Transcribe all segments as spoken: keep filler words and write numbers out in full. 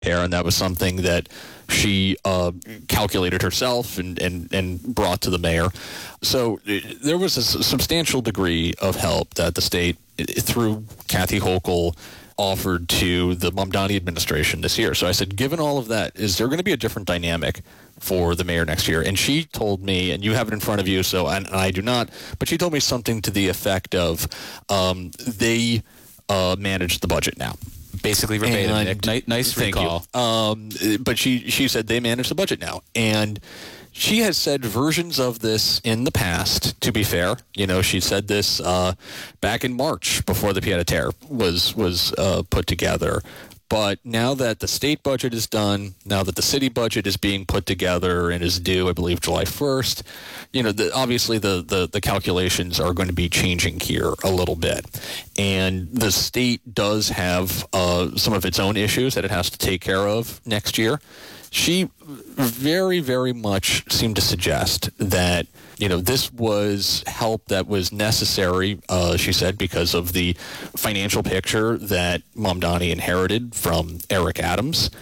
and that was something that she uh, calculated herself and, and, and brought to the mayor. So there was a substantial degree of help that the state, through Kathy Hochul, offered to the Mamdani administration this year. So I said, given all of that, is there going to be a different dynamic for the mayor next year? And she told me, and you have it in front of you, so and I do not, but she told me something to the effect of um, they uh, manage the budget now. Basically verbatim, and, Nick. Nice, nice thank recall. You. Um, but she, she said they manage the budget now. And she has said versions of this in the past, to be fair. You know, she said this uh, back in March before the pied-à-terre was, was uh, put together. But now that the state budget is done, now that the city budget is being put together and is due, I believe, July first, you know, the, obviously the, the, the calculations are going to be changing here a little bit. And the state does have uh, some of its own issues that it has to take care of next year. She very, very much seemed to suggest that, you know, this was help that was necessary, uh, she said, because of the financial picture that Mamdani inherited from Eric Adams,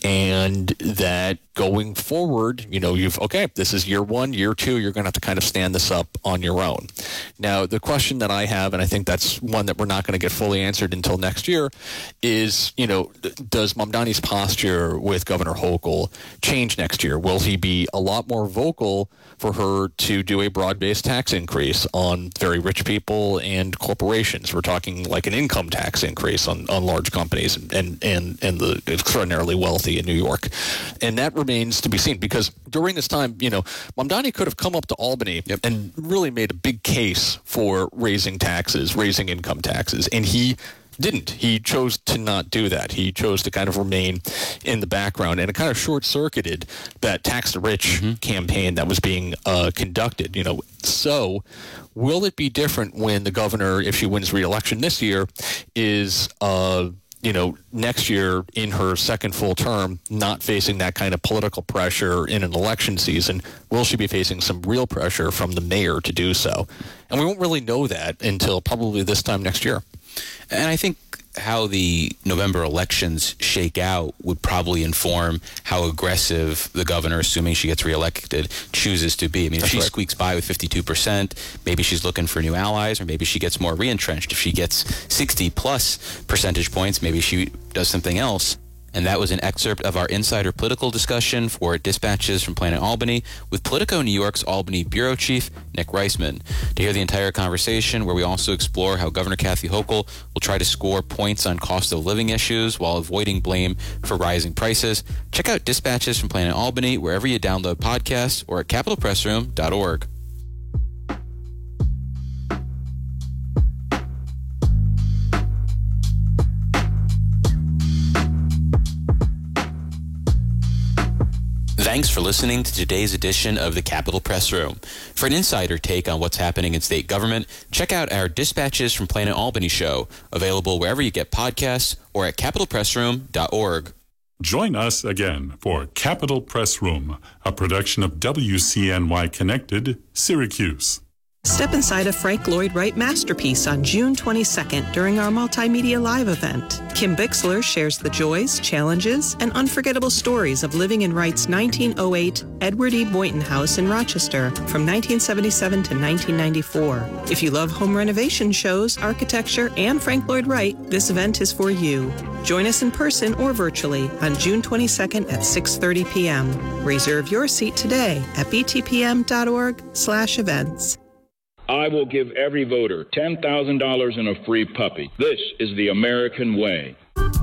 and that going forward, you know, you've, okay, this is year one, year two, you're going to have to kind of stand this up on your own. Now, the question that I have, and I think that's one that we're not going to get fully answered until next year, is, you know, does Mamdani's posture with Governor Hochul change next year? Will he be a lot more vocal for her to do a broad-based tax increase on very rich people and corporations? We're talking like an income tax increase on, on large companies and, and, and, and the extraordinarily wealthy in New York. And that remains to be seen, because during this time, you know, Mamdani could have come up to Albany yep. and really made a big case for raising taxes, raising income taxes, and he didn't. He chose to not do that. He chose to kind of remain in the background, and it kind of short-circuited that tax the rich mm-hmm. campaign that was being uh, conducted. You know, so will it be different when the governor, if she wins re-election this year, is uh, you know, next year in her second full term, not facing that kind of political pressure in an election season? Will she be facing some real pressure from the mayor to do so? And we won't really know that until probably this time next year. And I think how the November elections shake out would probably inform how aggressive the governor, assuming she gets reelected, chooses to be. I mean, That's if she right. squeaks by with fifty-two percent, maybe she's looking for new allies, or maybe she gets more re-entrenched. If she gets sixty plus percentage points, maybe she does something else. And that was an excerpt of our insider political discussion for Dispatches from Planet Albany with Politico New York's Albany bureau chief, Nick Reisman. To hear the entire conversation, where we also explore how Governor Kathy Hochul will try to score points on cost of living issues while avoiding blame for rising prices, check out Dispatches from Planet Albany wherever you download podcasts or at capital press room dot org. Thanks for listening to today's edition of the Capitol Press Room. For an insider take on what's happening in state government, check out our Dispatches from Planet Albany show, available wherever you get podcasts or at capital press room dot org. Join us again for Capitol Press Room, a production of W C N Y Connected, Syracuse. Step inside a Frank Lloyd Wright masterpiece on June twenty-second during our Multimedia Live event. Kim Bixler shares the joys, challenges, and unforgettable stories of living in Wright's nineteen oh eight Edward E. Boynton House in Rochester from nineteen seventy-seven to nineteen ninety-four. If you love home renovation shows, architecture, and Frank Lloyd Wright, this event is for you. Join us in person or virtually on June twenty-second at six thirty p.m. Reserve your seat today at b t p m dot org slash events. I will give every voter ten thousand dollars and a free puppy. This is the American way.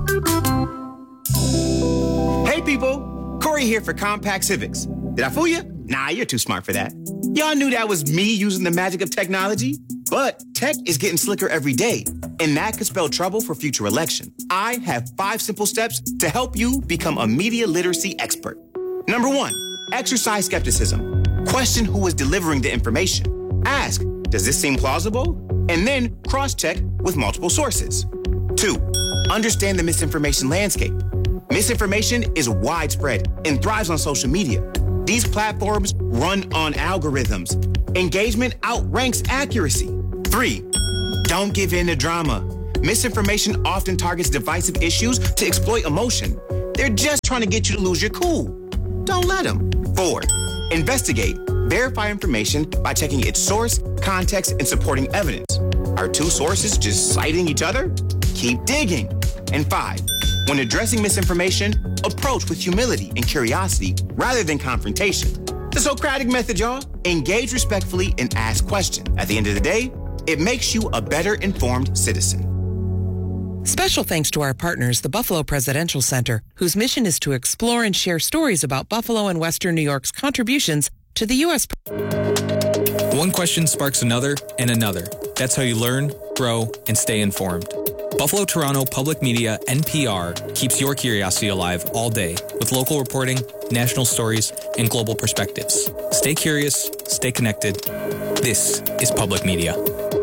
Hey, people. Corey here for Compact Civics. Did I fool you? Nah, you're too smart for that. Y'all knew that was me using the magic of technology. But tech is getting slicker every day, and that could spell trouble for future election. I have five simple steps to help you become a media literacy expert. Number one, exercise skepticism. Question who is delivering the information. Ask, does this seem plausible? And then cross-check with multiple sources. Two, understand the misinformation landscape. Misinformation is widespread and thrives on social media. These platforms run on algorithms. Engagement outranks accuracy. Three, don't give in to drama. Misinformation often targets divisive issues to exploit emotion. They're just trying to get you to lose your cool. Don't let them. Four, investigate. Verify information by checking its source, context, and supporting evidence. Are two sources just citing each other? Keep digging. And five, when addressing misinformation, approach with humility and curiosity rather than confrontation. The Socratic method, y'all. Engage respectfully and ask questions. At the end of the day, it makes you a better informed citizen. Special thanks to our partners, the Buffalo Presidential Center, whose mission is to explore and share stories about Buffalo and Western New York's contributions to the U S One question sparks another and another. That's how you learn, grow, and stay informed. Buffalo Toronto Public Media, N P R, keeps your curiosity alive all day with local reporting, national stories, and global perspectives. Stay curious, stay connected. This is Public Media.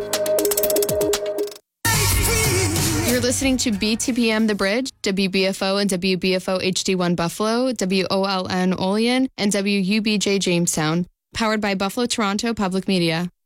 You're listening to B T P M The Bridge, W B F O and W B F O H D one Buffalo, W O L N Olean, and W U B J Jamestown. Powered by Buffalo Toronto Public Media.